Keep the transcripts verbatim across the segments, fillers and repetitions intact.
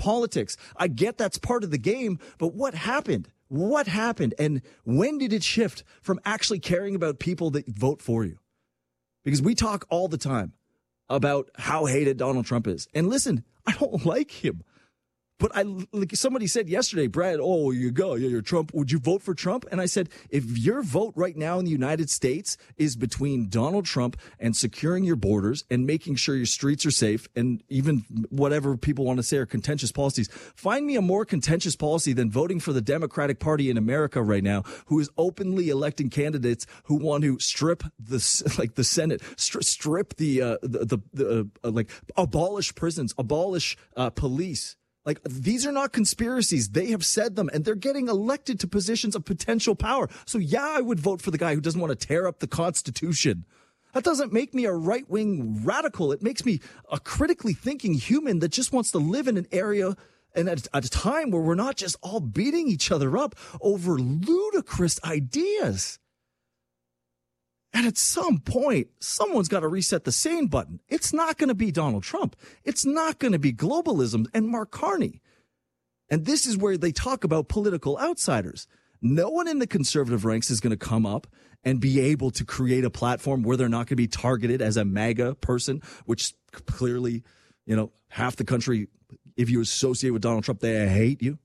politics. I get that's part of the game, but what happened? What happened? And when did it shift from actually caring about people that vote for you? Because we talk all the time about how hated Donald Trump is. And listen, I don't like him. But I, like somebody said yesterday, Brad, oh, you go, yeah, you're Trump. Would you vote for Trump? And I said, if your vote right now in the United States is between Donald Trump and securing your borders and making sure your streets are safe and even whatever people want to say are contentious policies, find me a more contentious policy than voting for the Democratic Party in America right now, who is openly electing candidates who want to strip the like the Senate, stri- strip the uh, the, the, the uh, like abolish prisons, abolish uh, police. Like, these are not conspiracies. They have said them, and they're getting elected to positions of potential power. So, yeah, I would vote for the guy who doesn't want to tear up the Constitution. That doesn't make me a right-wing radical. It makes me a critically thinking human that just wants to live in an area and at a time where we're not just all beating each other up over ludicrous ideas. And at some point, someone's got to reset the sane button. It's not going to be Donald Trump. It's not going to be globalism and Mark Carney. And this is where they talk about political outsiders. No one in the conservative ranks is going to come up and be able to create a platform where they're not going to be targeted as a MAGA person, which clearly, you know, half the country, if you associate with Donald Trump, they hate you.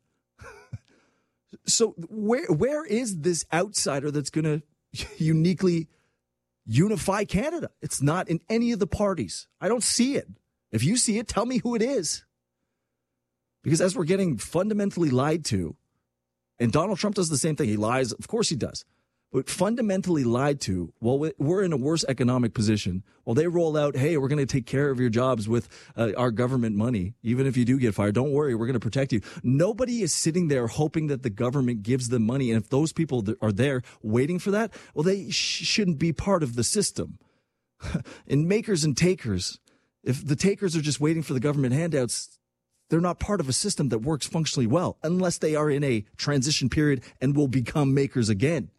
So where where is this outsider that's going to uniquely unify Canada? It's not in any of the parties. I don't see it. If you see it, tell me who it is. Because as we're getting fundamentally lied to, and Donald Trump does the same thing. He lies. Of course he does. But fundamentally lied to, well, we're in a worse economic position. Well, they roll out, hey, we're going to take care of your jobs with uh, our government money. Even if you do get fired, don't worry, we're going to protect you. Nobody is sitting there hoping that the government gives them money. And if those people are there waiting for that, well, they sh- shouldn't be part of the system. In makers and takers, if the takers are just waiting for the government handouts, they're not part of a system that works functionally well, unless they are in a transition period and will become makers again.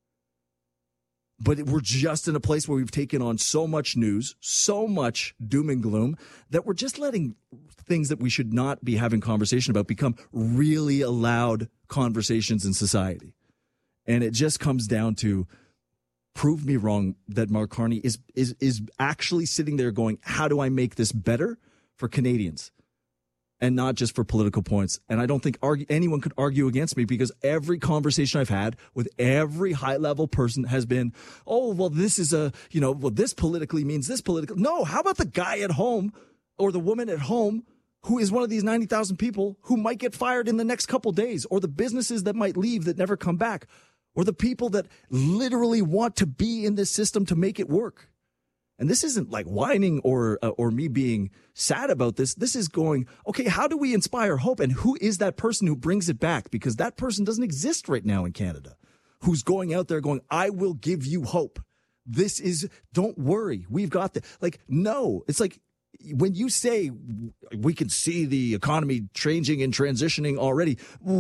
But we're just in a place where we've taken on so much news, so much doom and gloom, that we're just letting things that we should not be having conversation about become really allowed conversations in society. And it just comes down to, prove me wrong that Mark Carney is is is actually sitting there going, how do I make this better for Canadians? And not just for political points. And I don't think argue, anyone could argue against me, because every conversation I've had with every high-level person has been, oh, well, this is a, you know, well, this politically means this political. No, how about the guy at home or the woman at home who is one of these ninety thousand people who might get fired in the next couple days, or the businesses that might leave that never come back, or the people that literally want to be in this system to make it work? And this isn't like whining or uh, or me being sad about this. This is going, okay, how do we inspire hope? And who is that person who brings it back? Because that person doesn't exist right now in Canada, who's going out there going, I will give you hope. This is, don't worry, we've got the, like, no, it's like when you say we can see the economy changing and transitioning already,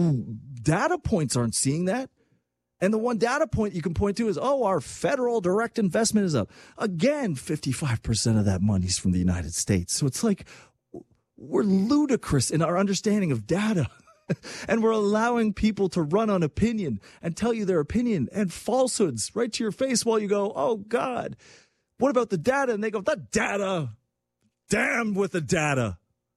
data points aren't seeing that. And the one data point you can point to is, oh, our federal direct investment is up. Again, fifty-five percent of that money's from the United States. So it's like we're ludicrous in our understanding of data. And we're allowing people to run on opinion and tell you their opinion and falsehoods right to your face while you go, oh, God, what about the data? And they go, the data, damn with the data.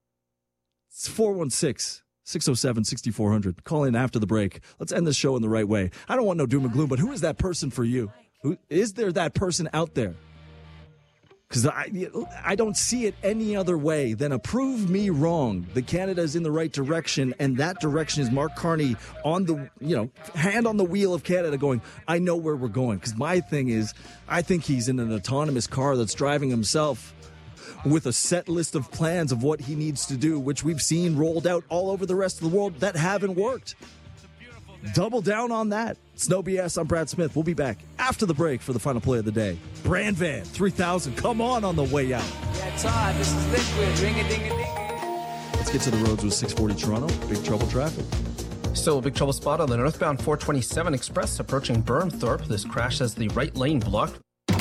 It's four one six, six oh seven, six four zero zero. Call in after the break. Let's end this show in the right way. I don't want no doom and gloom, but who is that person for you? Who is there that person out there? Because I, I don't see it any other way than a prove me wrong that Canada is in the right direction, and that direction is Mark Carney on the, you know, hand on the wheel of Canada going, I know where we're going. Because my thing is, I think he's in an autonomous car that's driving himself with a set list of plans of what he needs to do, which we've seen rolled out all over the rest of the world that haven't worked. Double down on that. It's no B S. I'm Brad Smith. We'll be back after the break for the final play of the day. Brand Van three thousand. Come on on the way out. Yeah, Todd, this is Liquid. Ring-a-ding-a-ding. Let's get to the roads with six forty Toronto. Big trouble traffic. Still a big trouble spot on the northbound four twenty-seven Express approaching Burnthorpe. This crash has the right lane blocked.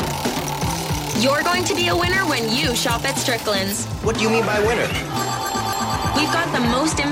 You're going to be a winner when you shop at Strickland's. What do you mean by winner? We've got the most